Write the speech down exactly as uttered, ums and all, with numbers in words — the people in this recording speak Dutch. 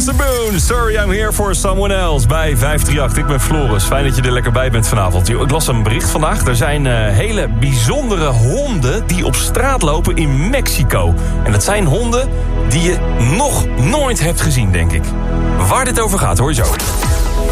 the Moon. Sorry, I'm here for someone else. Bij vijf drie acht. Ik ben Floris. Fijn dat je er lekker bij bent vanavond. Ik las een bericht vandaag. Er zijn uh, hele bijzondere honden die op straat lopen in Mexico. En dat zijn honden die je nog nooit hebt gezien, denk ik. Waar dit over gaat, hoor je zo.